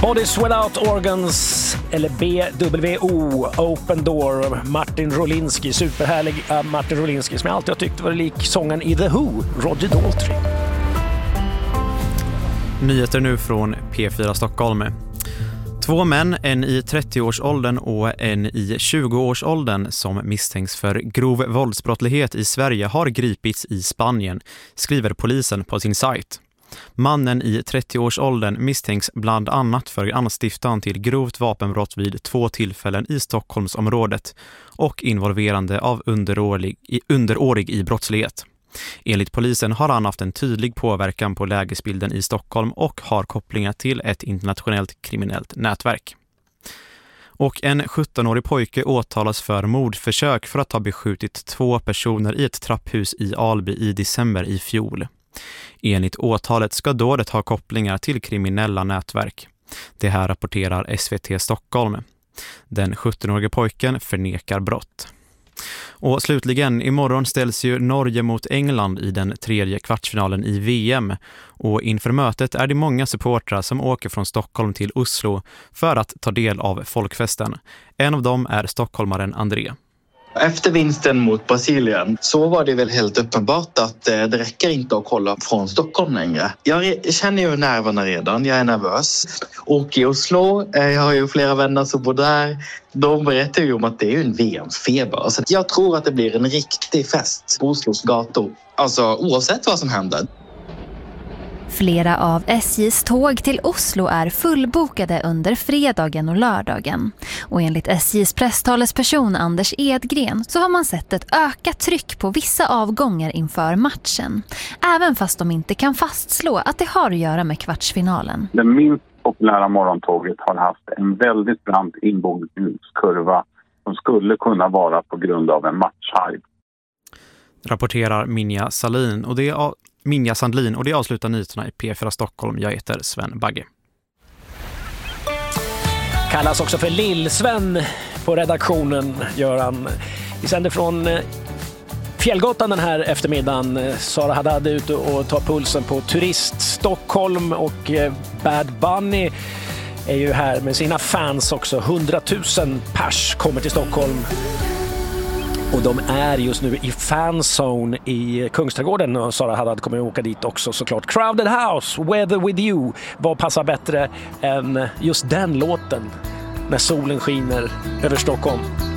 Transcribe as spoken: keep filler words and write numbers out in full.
Bodies Without Organs, eller B W O, Open Door, Martin Rolinski, superhärlig uh, Martin Rolinski som jag alltid har tyckt var lik sången i The Who, Roger Daltrey. Nyheter nu från P fyra Stockholm. Två män, en i trettio-årsåldern och en i tjugo-årsåldern som misstänks för grov våldsbrottslighet i Sverige har gripits i Spanien, skriver polisen på sin sajt. Mannen i trettio-årsåldern misstänks bland annat för anstiftan till grovt vapenbrott vid två tillfällen i Stockholmsområdet och involverande av underårig, underårig i brottslighet. Enligt polisen har han haft en tydlig påverkan på lägesbilden i Stockholm och har kopplingar till ett internationellt kriminellt nätverk. Och en sjuttonårig pojke åtalas för mordförsök för att ha beskjutit två personer i ett trapphus i Alby i december i fjol. Enligt åtalet ska dådet ha kopplingar till kriminella nätverk. Det här rapporterar S V T Stockholm. Den sjuttonårige pojken förnekar brott. Och slutligen, imorgon ställs ju Norge mot England i den tredje kvartsfinalen i V M. Och inför mötet är det många supportrar som åker från Stockholm till Oslo för att ta del av folkfesten. En av dem är stockholmaren André. Efter vinsten mot Brasilien så var det väl helt uppenbart att det räcker inte att kolla från Stockholm längre. Jag känner ju nerverna redan, jag är nervös. Och i Oslo, jag har ju flera vänner som bor där, de berättar ju om att det är en V M-feber. Så jag tror att det blir en riktig fest på Oslos gator. Alltså oavsett vad som händer. Flera av S J:s tåg till Oslo är fullbokade under fredagen och lördagen. Och enligt S J:s presstalesperson Anders Edgren så har man sett ett ökat tryck på vissa avgångar inför matchen. Även fast de inte kan fastslå att det har att göra med kvartsfinalen. Det minst populära morgontåget har haft en väldigt brant inbogningskurva som skulle kunna vara på grund av en matchhype. Rapporterar Minja Salin och det är Minja Sandlin och det avslutar nyheterna i P fyra Stockholm. Jag heter Sven Bagge. Kallas också för Lill-Sven på redaktionen, Göran. Vi sänder från Fjällgatan den här eftermiddagen. Sara Haddad är ute och tar pulsen på Turist Stockholm och Bad Bunny är ju här med sina fans också. hundratusen pers kommer till Stockholm. Och de är just nu i fanzone i Kungsträdgården och Sara Haddad kommer att åka dit också såklart. Crowded House, Weather With You. Vad passar bättre än just den låten när solen skiner över Stockholm?